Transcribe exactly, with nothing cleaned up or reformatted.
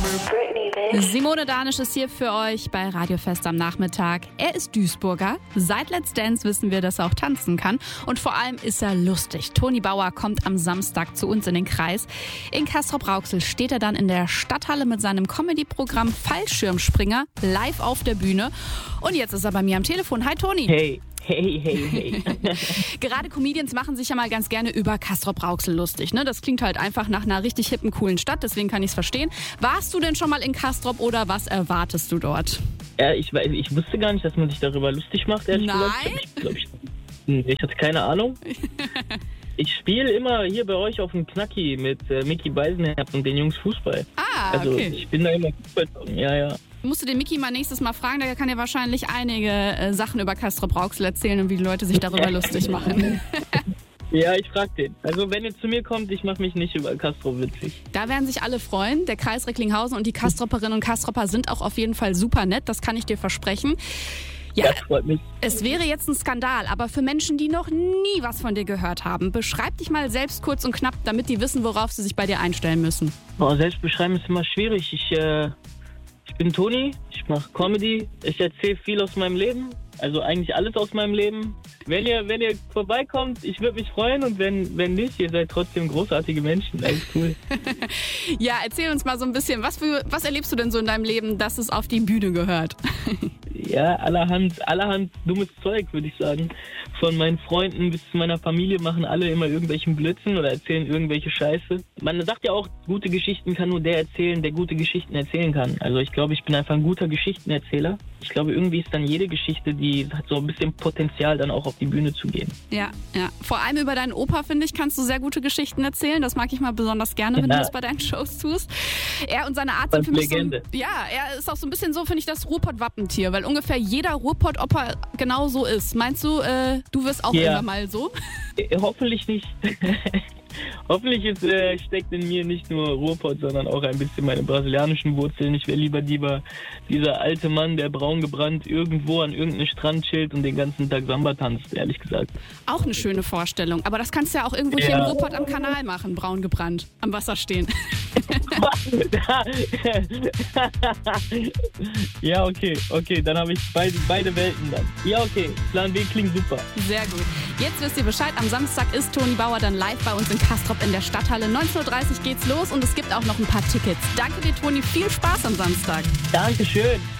Simone Danisch ist hier für euch bei Radio Fest am Nachmittag. Er ist Duisburger. Seit Let's Dance wissen wir, dass er auch tanzen kann. Und vor allem ist er lustig. Toni Bauer kommt am Samstag zu uns in den Kreis. In Castrop-Rauxel steht er dann in der Stadthalle mit seinem Comedy-Programm Fallschirmspringer live auf der Bühne. Und jetzt ist er bei mir am Telefon. Hi Toni. Hey. Hey, hey, hey. Gerade Comedians machen sich ja mal ganz gerne über Castrop-Rauxel lustig, ne? Das klingt halt einfach nach einer richtig hippen, coolen Stadt, deswegen kann ich es verstehen. Warst du denn schon mal in Castrop oder was erwartest du dort? Ja, ich, ich wusste gar nicht, dass man sich darüber lustig macht, ehrlich Nein? gesagt. Ich, glaub, ich, ich hatte keine Ahnung. Ich spiele immer hier bei euch auf dem Knacki mit äh, Micky Beisenherz und den Jungs Fußball. Ah, also, okay. Ich bin da immer Fußball. Ja, ja. Musst du den Micky mal nächstes Mal fragen, der kann dir wahrscheinlich einige äh, Sachen über Castrop-Rauxel erzählen und wie die Leute sich darüber lustig machen. Ja, ich frag den. Also wenn ihr zu mir kommt, ich mache mich nicht über Castrop witzig. Da werden sich alle freuen. Der Kreis Recklinghausen und die Castroperinnen und Castropper sind auch auf jeden Fall super nett, das kann ich dir versprechen. Ja, das freut mich. Es wäre jetzt ein Skandal, aber für Menschen, die noch nie was von dir gehört haben, beschreib dich mal selbst kurz und knapp, damit die wissen, worauf sie sich bei dir einstellen müssen. Boah, selbst beschreiben ist immer schwierig. Ich, äh, ich bin Toni, ich mache Comedy, ich erzähle viel aus meinem Leben, also eigentlich alles aus meinem Leben. Wenn ihr, wenn ihr vorbeikommt, ich würde mich freuen und wenn, wenn nicht, ihr seid trotzdem großartige Menschen, alles cool. Ja, erzähl uns mal so ein bisschen, was, für, was erlebst du denn so in deinem Leben, dass es auf die Bühne gehört? Ja, allerhand, allerhand dummes Zeug, würde ich sagen. Von meinen Freunden bis zu meiner Familie machen alle immer irgendwelchen Blödsinn oder erzählen irgendwelche Scheiße. Man sagt ja auch, gute Geschichten kann nur der erzählen, der gute Geschichten erzählen kann. Also ich glaube, ich bin einfach ein guter Geschichtenerzähler. Ich glaube, irgendwie ist dann jede Geschichte, die hat so ein bisschen Potenzial, dann auch auf die Bühne zu gehen. Ja, ja. Vor allem über deinen Opa, finde ich, kannst du sehr gute Geschichten erzählen. Das mag ich mal besonders gerne, wenn ja. du das bei deinen Shows tust. Er und seine Art sind für mich Legende. So, ja, er ist auch so ein bisschen so, finde ich, das Ruhrpott-Wappentier, weil ungefähr jeder Ruhrpott-Opa genau so ist. Meinst du, äh, du wirst auch ja. immer mal so? Äh, hoffentlich nicht. Hoffentlich ist, äh, steckt in mir nicht nur Ruhrpott, sondern auch ein bisschen meine brasilianischen Wurzeln. Ich wäre lieber lieber dieser alte Mann, der braun gebrannt irgendwo an irgendeinem Strand chillt und den ganzen Tag Samba tanzt, ehrlich gesagt. Auch eine schöne Vorstellung. Aber das kannst du ja auch irgendwo ja. hier im Ruhrpott am Kanal machen, braun gebrannt, am Wasser stehen. Ja, okay, okay, dann habe ich beide, beide Welten dann. Ja, okay, Plan B klingt super. Sehr gut. Jetzt wisst ihr Bescheid, am Samstag ist Toni Bauer dann live bei uns in Castrop in der Stadthalle. neunzehn Uhr dreißig geht's los und es gibt auch noch ein paar Tickets. Danke dir, Toni, viel Spaß am Samstag. Dankeschön.